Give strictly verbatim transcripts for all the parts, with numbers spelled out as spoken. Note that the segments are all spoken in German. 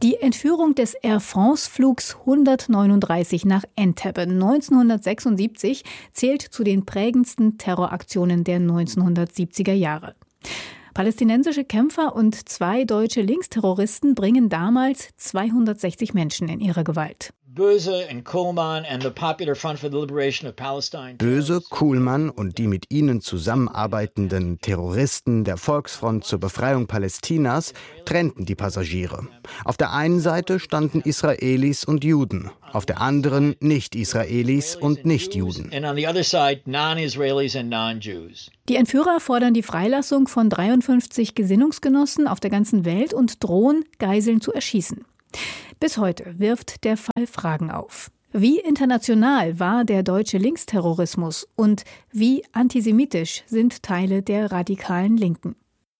Die Entführung des Air France-Flugs hundertneununddreißig nach Entebbe neunzehnhundertsechsundsiebzig zählt zu den prägendsten Terroraktionen der neunzehnhundertsiebziger Jahre. Palästinensische Kämpfer und zwei deutsche Linksterroristen bringen damals zweihundertsechzig Menschen in ihre Gewalt. Böse und Kuhlmann and the Popular Front for the Liberation of Palestine. Böse, Kuhlmann und die mit ihnen zusammenarbeitenden Terroristen der Volksfront zur Befreiung Palästinas trennten die Passagiere. Auf der einen Seite standen Israelis und Juden, auf der anderen Nicht-Israelis und Nicht-Juden. Die Entführer fordern die Freilassung von dreiundfünfzig Gesinnungsgenossen auf der ganzen Welt und drohen, Geiseln zu erschießen. Bis heute wirft der Fall Fragen auf. Wie international war der deutsche Linksterrorismus und wie antisemitisch sind Teile der radikalen Linken?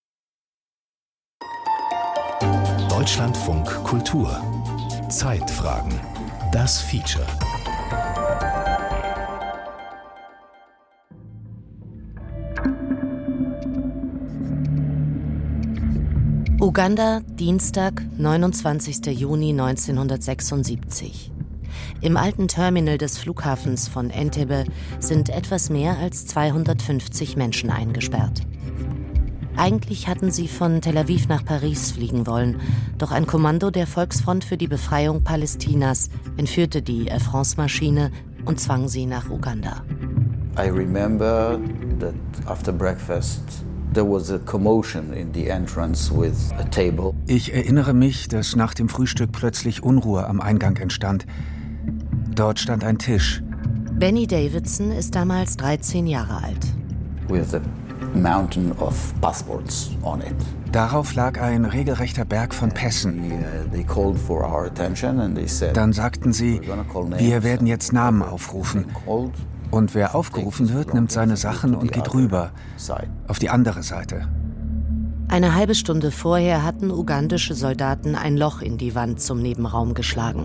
Deutschlandfunk Kultur. Zeitfragen. Das Feature. Uganda, Dienstag, neunundzwanzigster Juni neunzehnhundertsechsundsiebzig. Im alten Terminal des Flughafens von Entebbe sind etwas mehr als zweihundertfünfzig Menschen eingesperrt. Eigentlich hatten sie von Tel Aviv nach Paris fliegen wollen, doch ein Kommando der Volksfront für die Befreiung Palästinas entführte die Air France-Maschine und zwang sie nach Uganda. I remember that after breakfast there was a commotion in the entrance with a table. Ich erinnere mich, dass nach dem Frühstück plötzlich Unruhe am Eingang entstand. Dort stand ein Tisch. Benny Davidson ist damals dreizehn Jahre alt. With a mountain of passports on it. Darauf lag ein regelrechter Berg von Pässen. They called for our attention and they said, Dann sagten sie, wir werden jetzt Namen aufrufen. Und wer aufgerufen wird, nimmt seine Sachen und geht rüber, auf die andere Seite. Eine halbe Stunde vorher hatten ugandische Soldaten ein Loch in die Wand zum Nebenraum geschlagen.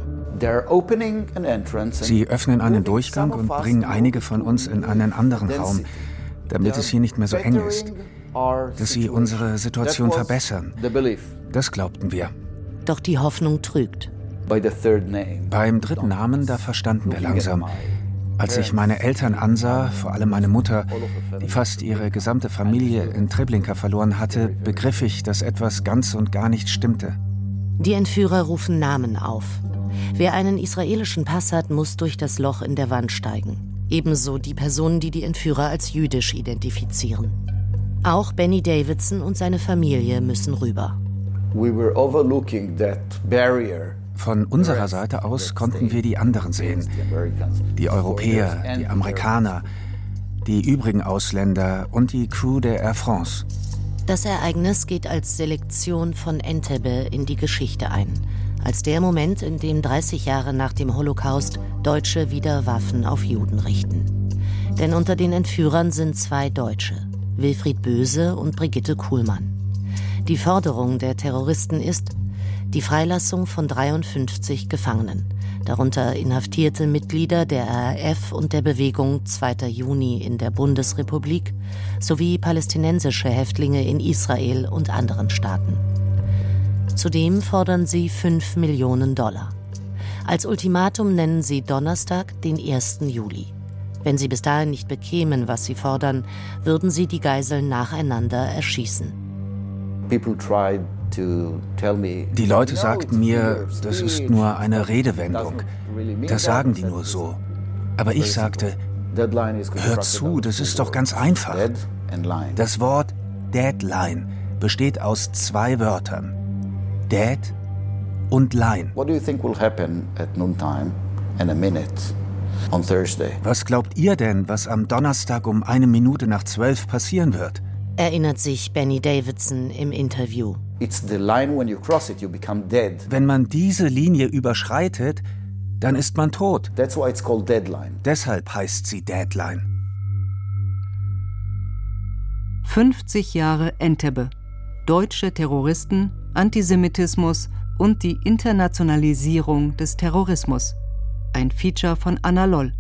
Sie öffnen einen Durchgang und bringen einige von uns in einen anderen Raum, damit es hier nicht mehr so eng ist, dass sie unsere Situation verbessern. Das glaubten wir. Doch die Hoffnung trügt. Beim dritten Namen, da verstanden wir langsam. Als ich meine Eltern ansah, vor allem meine Mutter, die fast ihre gesamte Familie in Treblinka verloren hatte, begriff ich, dass etwas ganz und gar nicht stimmte. Die Entführer rufen Namen auf. Wer einen israelischen Pass hat, muss durch das Loch in der Wand steigen. Ebenso die Personen, die die Entführer als jüdisch identifizieren. Auch Benny Davidson und seine Familie müssen rüber. We were overlooking that barrier. Von unserer Seite aus konnten wir die anderen sehen. Die Europäer, die Amerikaner, die übrigen Ausländer und die Crew der Air France. Das Ereignis geht als Selektion von Entebbe in die Geschichte ein. Als der Moment, in dem dreißig Jahre nach dem Holocaust Deutsche wieder Waffen auf Juden richten. Denn unter den Entführern sind zwei Deutsche, Wilfried Böse und Brigitte Kuhlmann. Die Forderung der Terroristen ist die Freilassung von dreiundfünfzig Gefangenen, darunter inhaftierte Mitglieder der R A F und der Bewegung zweiter Juni in der Bundesrepublik sowie palästinensische Häftlinge in Israel und anderen Staaten. Zudem fordern sie fünf Millionen Dollar. Als Ultimatum nennen sie Donnerstag, den ersten Juli. Wenn sie bis dahin nicht bekämen, was sie fordern, würden sie die Geiseln nacheinander erschießen. People tried Die Leute sagten mir, das ist nur eine Redewendung. Das sagen die nur so. Aber ich sagte, hört zu, das ist doch ganz einfach. Das Wort Deadline besteht aus zwei Wörtern. Dead und Line. Was glaubt ihr denn, was am Donnerstag um eine Minute nach zwölf passieren wird? Erinnert sich Benny Davidson im Interview. Wenn man diese Linie überschreitet, dann ist man tot. Deshalb heißt sie Deadline. fünfzig Jahre Entebbe. Deutsche Terroristen, Antisemitismus und die Internationalisierung des Terrorismus. Ein Feature von Anna Loll.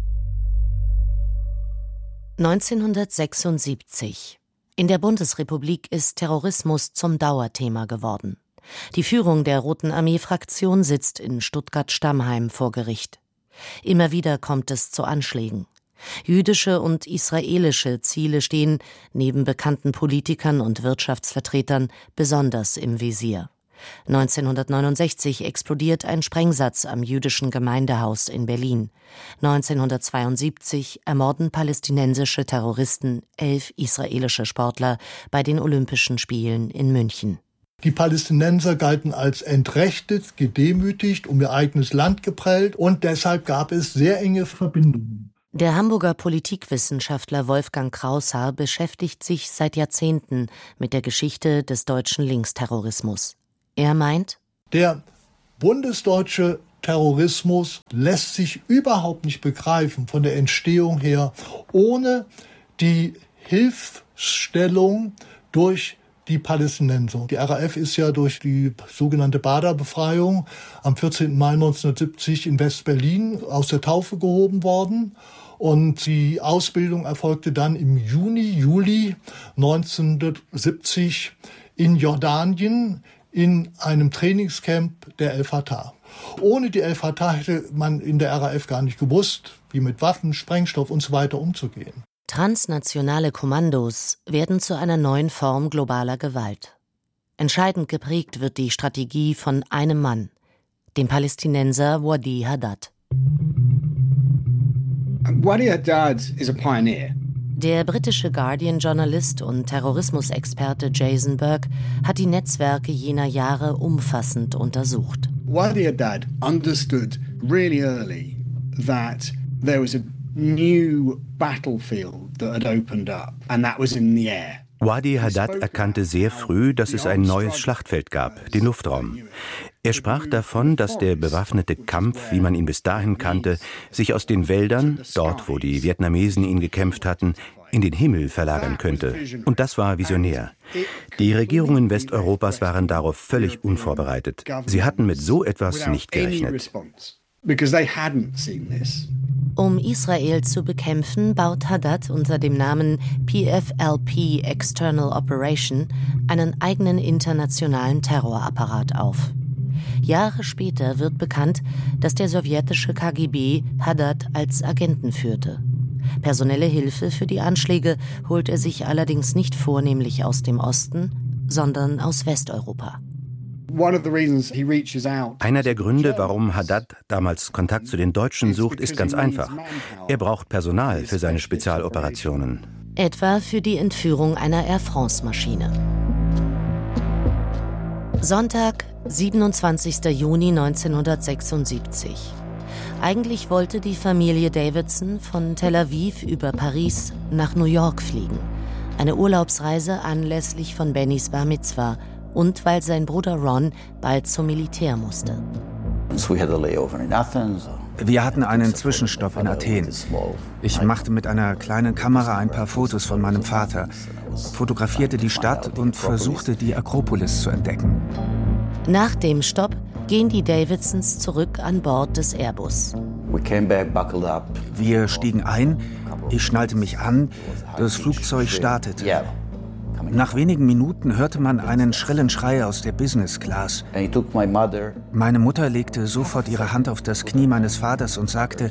neunzehnhundertsechsundsiebzig. In der Bundesrepublik ist Terrorismus zum Dauerthema geworden. Die Führung der Roten Armee-Fraktion sitzt in Stuttgart-Stammheim vor Gericht. Immer wieder kommt es zu Anschlägen. Jüdische und israelische Ziele stehen, neben bekannten Politikern und Wirtschaftsvertretern, besonders im Visier. neunzehnhundertneunundsechzig explodiert ein Sprengsatz am jüdischen Gemeindehaus in Berlin. neunzehnhundertzweiundsiebzig ermorden palästinensische Terroristen elf israelische Sportler bei den Olympischen Spielen in München. Die Palästinenser galten als entrechtet, gedemütigt, um ihr eigenes Land geprellt und deshalb gab es sehr enge Verbindungen. Der Hamburger Politikwissenschaftler Wolfgang Kraushaar beschäftigt sich seit Jahrzehnten mit der Geschichte des deutschen Linksterrorismus. Er meint, der bundesdeutsche Terrorismus lässt sich überhaupt nicht begreifen von der Entstehung her, ohne die Hilfsstellung durch die Palästinenser. Die R A F ist ja durch die sogenannte Bader-Befreiung am vierzehnten Mai neunzehnhundertsiebzig in West-Berlin aus der Taufe gehoben worden. Und die Ausbildung erfolgte dann im Juni, Juli neunzehnhundertsiebzig in Jordanien in einem Trainingscamp der El-Fatah. Ohne die El-Fatah hätte man in der R A F gar nicht gewusst, wie mit Waffen, Sprengstoff und so weiter umzugehen. Transnationale Kommandos werden zu einer neuen Form globaler Gewalt. Entscheidend geprägt wird die Strategie von einem Mann, dem Palästinenser Wadi Haddad. Wadi Haddad is a pioneer. Der britische Guardian-Journalist und Terrorismusexperte Jason Burke hat die Netzwerke jener Jahre umfassend untersucht. Wadi Haddad understood really early that there was a new battlefield that had opened up, and that was in the air. Wadi Haddad erkannte sehr früh, dass es ein neues Schlachtfeld gab, den Luftraum. Er sprach davon, dass der bewaffnete Kampf, wie man ihn bis dahin kannte, sich aus den Wäldern, dort wo die Vietnamesen ihn gekämpft hatten, in den Himmel verlagern könnte. Und das war visionär. Die Regierungen Westeuropas waren darauf völlig unvorbereitet. Sie hatten mit so etwas nicht gerechnet. Um Israel zu bekämpfen, baut Haddad unter dem Namen P F L P External Operation einen eigenen internationalen Terrorapparat auf. Jahre später wird bekannt, dass der sowjetische K G B Haddad als Agenten führte. Personelle Hilfe für die Anschläge holt er sich allerdings nicht vornehmlich aus dem Osten, sondern aus Westeuropa. Einer der Gründe, warum Haddad damals Kontakt zu den Deutschen sucht, ist ganz einfach. Er braucht Personal für seine Spezialoperationen. Etwa für die Entführung einer Air France-Maschine. Sonntag, siebenundzwanzigster Juni neunzehnhundertsechsundsiebzig. Eigentlich wollte die Familie Davidson von Tel Aviv über Paris nach New York fliegen. Eine Urlaubsreise anlässlich von Bennys Bar Mitzvah und weil sein Bruder Ron bald zum Militär musste. Wir hatten einen Zwischenstopp in Athen. Ich machte mit einer kleinen Kamera ein paar Fotos von meinem Vater, fotografierte die Stadt und versuchte, die Akropolis zu entdecken. Nach dem Stopp gehen die Davidsons zurück an Bord des Airbus. Wir stiegen ein, ich schnallte mich an, das Flugzeug startete. Nach wenigen Minuten hörte man einen schrillen Schrei aus der Business Class. Meine Mutter legte sofort ihre Hand auf das Knie meines Vaters und sagte,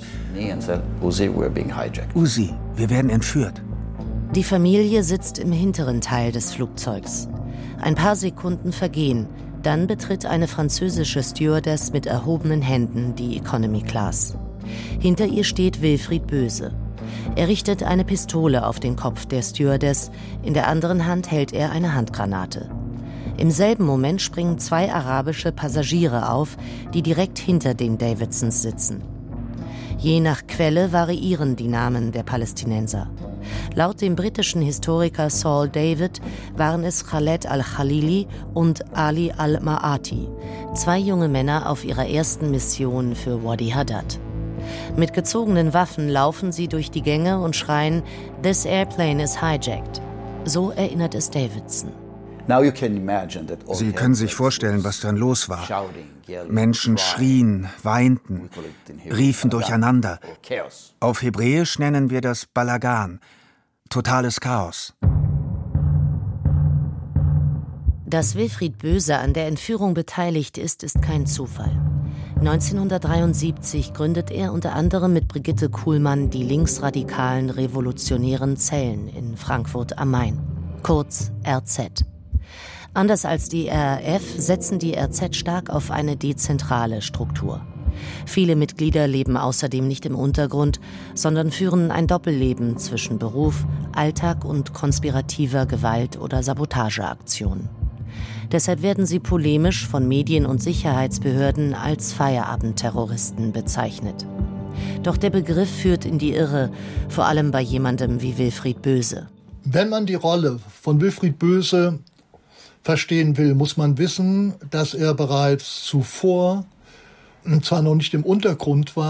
Uzi, wir werden entführt. Die Familie sitzt im hinteren Teil des Flugzeugs. Ein paar Sekunden vergehen, dann betritt eine französische Stewardess mit erhobenen Händen die Economy Class. Hinter ihr steht Wilfried Böse. Er richtet eine Pistole auf den Kopf der Stewardess, in der anderen Hand hält er eine Handgranate. Im selben Moment springen zwei arabische Passagiere auf, die direkt hinter den Davidsons sitzen. Je nach Quelle variieren die Namen der Palästinenser. Laut dem britischen Historiker Saul David waren es Khaled al-Khalili und Ali al-Ma'ati, zwei junge Männer auf ihrer ersten Mission für Wadi Haddad. Mit gezogenen Waffen laufen sie durch die Gänge und schreien, "This airplane is hijacked." So erinnert es Davidson. Sie können sich vorstellen, was dann los war. Menschen schrien, weinten, riefen durcheinander. Auf Hebräisch nennen wir das Balagan, totales Chaos. Dass Wilfried Böse an der Entführung beteiligt ist, ist kein Zufall. neunzehnhundertdreiundsiebzig gründet er unter anderem mit Brigitte Kuhlmann die linksradikalen Revolutionären Zellen in Frankfurt am Main, kurz R Z. Anders als die R A F setzen die R Z stark auf eine dezentrale Struktur. Viele Mitglieder leben außerdem nicht im Untergrund, sondern führen ein Doppelleben zwischen Beruf, Alltag und konspirativer Gewalt- oder Sabotageaktionen. Deshalb werden sie polemisch von Medien und Sicherheitsbehörden als Feierabendterroristen bezeichnet. Doch der Begriff führt in die Irre, vor allem bei jemandem wie Wilfried Böse. Wenn man die Rolle von Wilfried Böse verstehen will, muss man wissen, dass er bereits zuvor zwar noch nicht im Untergrund war,